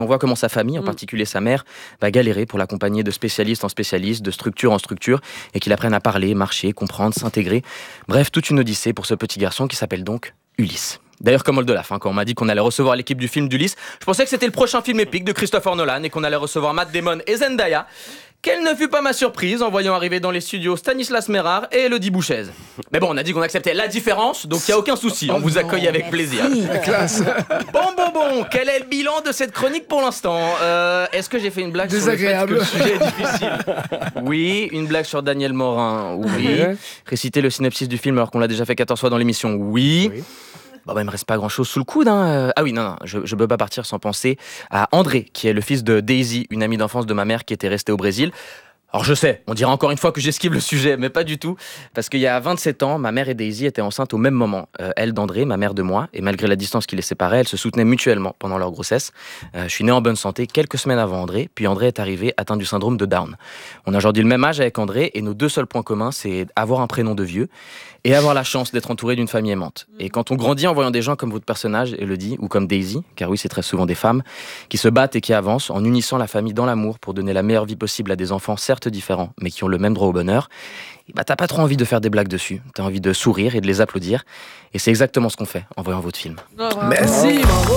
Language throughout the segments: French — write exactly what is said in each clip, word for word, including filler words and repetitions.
On voit comment sa famille, en Mm. particulier sa mère, va galérer pour l'accompagner de spécialiste en spécialiste, de structure en structure, et qu'il apprenne à parler, marcher, comprendre, s'intégrer. Bref, toute une odyssée pour ce petit garçon qui s'appelle donc Ulysse. D'ailleurs, comme Oldelaf, hein, quand on m'a dit qu'on allait recevoir l'équipe du film d'Ulysse, je pensais que c'était le prochain film épique de Christopher Nolan et qu'on allait recevoir Matt Damon et Zendaya. Quelle ne fut pas ma surprise en voyant arriver dans les studios Stanislas Mérard et Elodie Bouchez. Mais bon, on a dit qu'on acceptait la différence, donc il n'y a aucun souci, on vous accueille avec plaisir. La classe. Bon, bon, bon, quel est le bilan de cette chronique pour l'instant euh, Est-ce que j'ai fait une blague Désagréable. sur le fait que le sujet est difficile? Oui, une blague sur Daniel Morin, oui. Réciter le synopsis du film alors qu'on l'a déjà fait quatorze fois dans l'émission, oui. Oui. Bon, bah, il me reste pas grand chose sous le coude. Hein. Ah oui, non, non, je, je peux pas partir sans penser à André, qui est le fils de Daisy, une amie d'enfance de ma mère qui était restée au Brésil. Alors je sais, on dirait encore une fois que j'esquive le sujet, mais pas du tout. Parce qu'il y a vingt-sept ans, ma mère et Daisy étaient enceintes au même moment. Euh, elle d'André, ma mère de moi, et malgré la distance qui les séparait, elles se soutenaient mutuellement pendant leur grossesse. Euh, je suis né en bonne santé quelques semaines avant André, puis André est arrivé atteint du syndrome de Down. On a aujourd'hui le même âge avec André, et nos deux seuls points communs, c'est avoir un prénom de vieux et avoir la chance d'être entouré d'une famille aimante. Et quand on grandit en voyant des gens comme votre personnage, Elodie, ou comme Daisy, car oui, c'est très souvent des femmes, qui se battent et qui avancent en unissant la famille dans l'amour pour donner la meilleure vie possible à des enfants certes différents, mais qui ont le même droit au bonheur, et bah t'as pas trop envie de faire des blagues dessus. T'as envie de sourire et de les applaudir. Et c'est exactement ce qu'on fait en voyant votre film. Oh, bravo. Merci, bravo.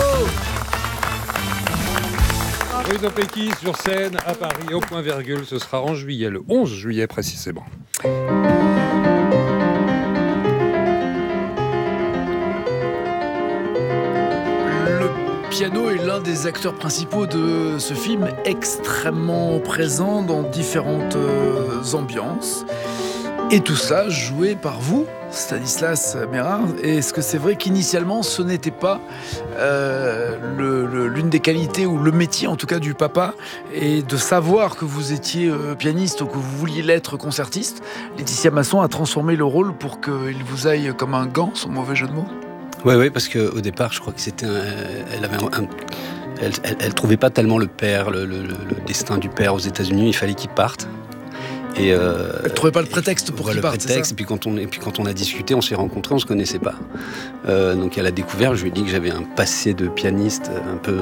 Rue de Péqui sur scène à Paris au point virgule. Ce sera en juillet, le onze juillet précisément. Le piano est l'un des acteurs principaux de ce film, extrêmement présent dans différentes euh, ambiances. Et tout ça joué par vous, Stanislas Mérard. Et est-ce que c'est vrai qu'initialement, ce n'était pas euh, le, le, l'une des qualités, ou le métier en tout cas du papa, et de savoir que vous étiez euh, pianiste ou que vous vouliez l'être concertiste? Laetitia Masson a transformé le rôle pour qu'il vous aille comme un gant, son mauvais jeu de mots. Oui, oui, parce qu'au départ, je crois que c'était un, elle avait un, un elle, elle, elle trouvait pas tellement le père, le, le, le destin du père aux États-Unis. Il fallait qu'il parte. Et euh, Elle ne trouvait pas le prétexte pour qu'il le parte, prétexte, c'est ça? et puis quand on et puis quand on a discuté, on s'est rencontrés, on se connaissait pas. Euh, donc elle a découvert, je lui ai dit que j'avais un passé de pianiste un peu.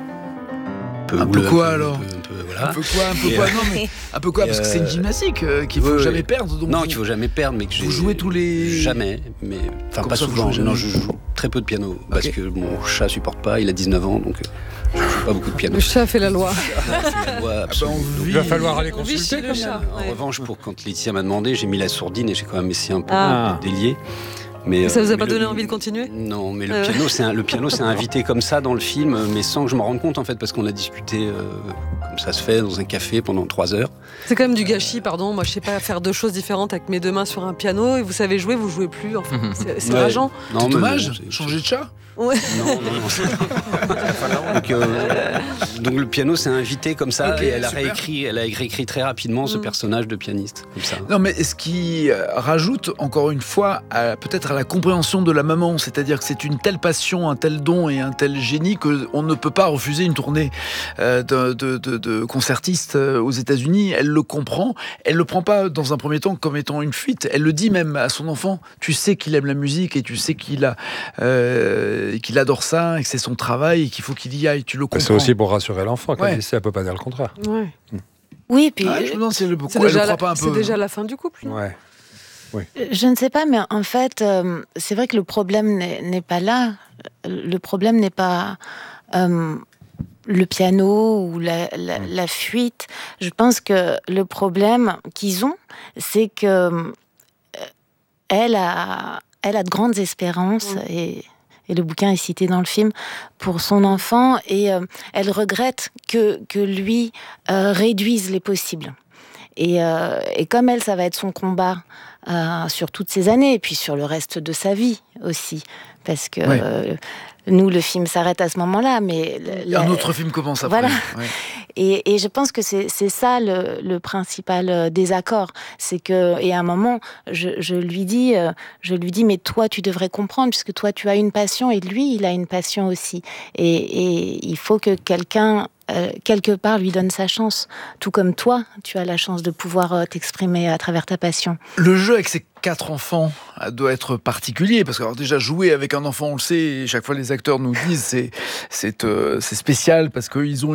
Un houleux, peu quoi un peu, alors un peu, un peu, voilà. Un peu quoi, un peu Et quoi euh, Non mais un peu quoi, et parce que c'est une euh, gymnastique euh, qu'il faut ouais, jamais ouais. perdre. Donc Non, vous, qu'il faut jamais perdre, mais que j'ai vous jouez tous les... jamais, mais enfin Comme pas ça, vous souvent. jouez jamais Non, je joue très peu de piano parce Ok. que mon chat supporte pas. Il a dix-neuf ans, donc euh, je joue pas beaucoup de piano. Le chat fait la loi. C'est la loi Ah bah, absolue. on Donc, vit- Il va falloir aller On vit chez consulter le quand chat. même. en Ouais. revanche, pour quand Laetitia m'a demandé, j'ai mis la sourdine et j'ai quand même essayé un peu Ah. de délier. Mais, Ça euh, vous a mais pas le- donné envie de continuer? Non, mais le Euh. piano, c'est un, le piano, c'est invité comme ça dans le film, mais sans que je m'en rende compte en fait, parce qu'on a discuté euh, comme ça se fait dans un café pendant trois heures. C'est quand même du gâchis, pardon. Moi, je sais pas faire deux choses différentes avec mes deux mains sur un piano et vous savez jouer, vous jouez plus. Enfin, c'est c'est Ouais. rageant. Non, C'est mais dommage, bon, c'est- changer de chat. Ouais. Non, non, non. c'est- donc, euh, donc le piano s'est invité comme ça, Ok, et elle a super. réécrit, elle a réécrit très rapidement ce Mm. personnage de pianiste comme ça. Non mais ce qui euh, rajoute encore une fois à- peut-être à la compréhension de la maman, c'est-à-dire que c'est une telle passion, un tel don et un tel génie qu'on ne peut pas refuser une tournée euh, de, de, de, de concertiste euh, aux États-Unis. Elle le comprend, elle le prend pas dans un premier temps comme étant une fuite. Elle le dit même à son enfant. Tu sais qu'il aime la musique et tu sais qu'il a euh, qu'il adore ça et que c'est son travail et qu'il faut qu'il y aille. Tu le comprends. C'est aussi pour rassurer l'enfant qu'elle Ouais. dit ça, elle peut pas dire le contraire. Ouais. Oui, puis Ah, je me demande si elle le C'est elle le déjà, croit la, pas un c'est peu. déjà la fin du couple. non Ouais. je ne sais pas, mais en fait, euh, c'est vrai que le problème n'est n'est pas là. Le problème n'est pas euh, le piano ou la, la, la fuite. Je pense que le problème qu'ils ont, c'est que euh, elle a, elle a de grandes espérances Mm. et, et le bouquin est cité dans le film pour son enfant et euh, elle regrette que, que lui euh, réduise les possibles. Et, euh, et comme elle, ça va être son combat euh, sur toutes ces années, et puis sur le reste de sa vie aussi. Parce que Ouais. euh, nous, le film s'arrête à ce moment-là, mais... le- Un la- autre film commence après. Voilà. Ouais. Et, et je pense que c'est c'est ça le, le principal euh, désaccord. C'est que, et à un moment, je, je lui dis, euh, je lui dis, mais toi, tu devrais comprendre, puisque toi, tu as une passion, et lui, il a une passion aussi. Et, et il faut que quelqu'un, euh, quelque part, lui donne sa chance. Tout comme toi, tu as la chance de pouvoir euh, t'exprimer à travers ta passion. Le jeu avec ces quatre enfants euh, doit être particulier, parce que alors déjà jouer avec un enfant, on le sait, et chaque fois les acteurs nous disent c'est c'est euh, c'est spécial parce qu'ils ont